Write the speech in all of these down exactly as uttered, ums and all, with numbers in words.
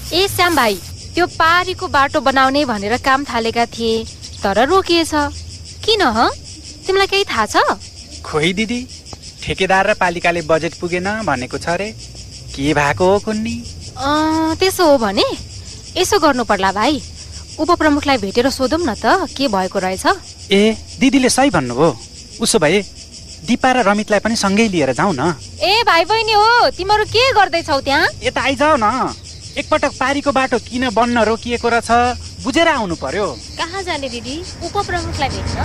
ए श्याम भाइ, त्यो पारीको बाटो बनाउने भनेर काम थालेका थिए तर रोकिएछ। किन ह? तिमीलाई केही थाहा छ? खोइ दिदी, ठेकेदार र पालिकाले बजेट पुगेन भनेको छ रे। के भएको हो कुन्नी? अँ त्यसो हो भने यसो गर्नु पर्ला भाइ, उपप्रमुखलाई भेटेर सोधौँ न त के भएको रहेछ। ए दिदीले सही भन्नुभयो। उसो भए दिपा र रमितलाई पनि सँगै लिएर जाउँ न। ए भाइ बहिनी हो, तिमीहरू के गर्दैछौ त्यहाँ? यता आइजाऊ न। एकपटक पारीको बाटो किन बन्न रोकिएको रहेछ बुझेर आउनु पर्यो। कहाँ जाने दिदी? उपप्रमुखलाई भेट्न।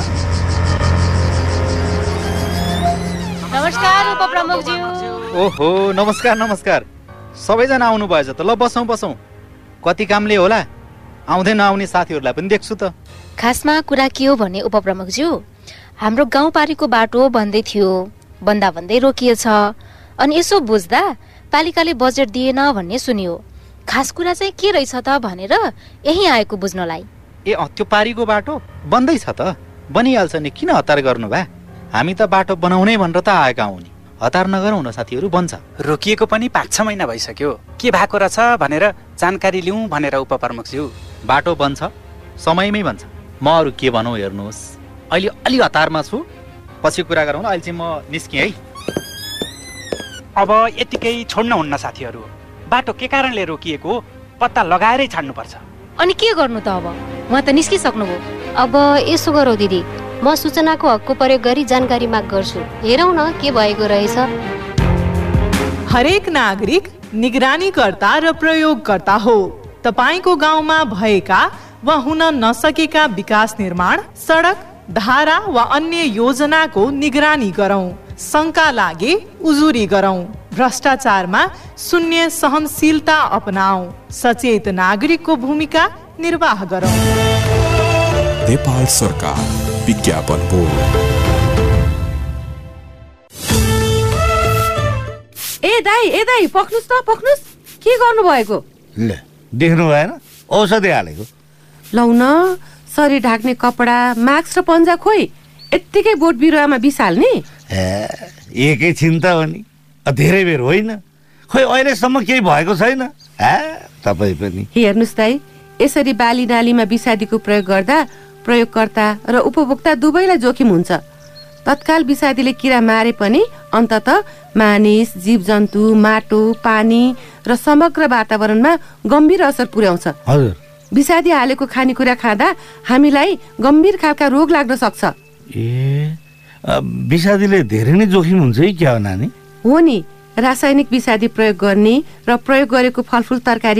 नमस्कार उपप्रमुखज्यू। ओहो नमस्कार नमस्कार, सबैजना आउनु भएछ त। ल बसौँ बसौँ। कति कामले होला, आउँदै नआउने साथीहरूलाई पनि देख्छु त। खासमा कुरा के हो भने उपप्रमुखज्यू, हाम्रो गाउँपारीको बाटो बन्दै थियो, बन्दा भन्दै रोकिएछ। अनि यसो बुझ्दा पालिकाले बजेट दिएन भन्ने सुनियो। खास कुरा चाहिँ के रहेछ त भनेर यही आएको बुझ्नलाई। ए अँ, त्यो पारीको बाटो बन्दैछ त। बनिहाल्छ नि, किन हतार गर्नु भा? हामी त बाटो बनाउनै भनेर त आएका हौ नि। हतार नगरौँ न साथीहरू, बन्छ। रोकिएको पनि पाँच छ महिना भइसक्यो। के भएको रहेछ भनेर जानकारी लिउँ भनेर उपप्रमुखज्यू। बाटो बन्छ, समयमै बन्छ। म अरू के भनौँ हेर्नुहोस्, अहिले अलि हतारमा छु, पछि कुरा गरौँ। अहिले चाहिँ म निस्केँ है। अब यतिकै छोड्नुहुन्न साथीहरू। बाटो के कारणले रोकिएको पत्ता लगाएरै छाड्नुपर्छ। अनि के गर्नु त अब? म त निस्किसक्नुभयो। अब यसो गरौँ दिदी, म सूचनाको हकको प्रयोग गरी जानकारी माग गर्छु। हेरौँ न के भएको रहेछ। हरेक नागरिक निगरानीकर्ता र प्रयोगकर्ता हो। तपाईको गाउँमा भएका वा हुन नसकेका विकास निर्माण, सडक, धारा वा अन्य योजनाको निगरानी गरौँ। शंका लागे उजुरी गरौँ। भ्रष्टाचारमा शून्य सहनशीलता अपनाऊ। सचेत नागरिकको भूमिका निर्वाह गरौँ। नेपाल सरकार विज्ञापन बोर्ड। ए दाइ ए दाइ पक्नुस् त पक्नुस्। के गर्नु भएको? ल देख्नु भएन, औषधि हालेको। लौ न, शरीर ढाक्ने कपडा, मास्क र पन्जा खोइ यत्तिकै बोट बिरुवामा बिसाल्ने। एकैछिन त हो नि, धेरै बेर होइन। खोइ अहिलेसम्म केही भएको छैन। तपाईँ पनि हेर्नुहोस् दाइ, यसरी बाली नालीमा विषादीको प्रयोग गर्दा प्रयोगकर्ता र उपभोक्ता दुवैलाई जोखिम हुन्छ। तत्काल विषादीले किरा मारे पनि अन्ततः मानिस, जीवजन्तु, माटो, पानी र समग्र वातावरणमा गम्भीर असर पुर्याउँछ। हजुर, विषादी हालेको खानेकुरा खाँदा हामीलाई गम्भीर खालका रोग लाग्न सक्छ। ए विषादीले धेरै नै जोखिम हुन्छ है क्या हो नानी? हो नि, रासायनिक विषादी प्रयोग गर्ने र प्रयोग गरेको फलफुल तरकारी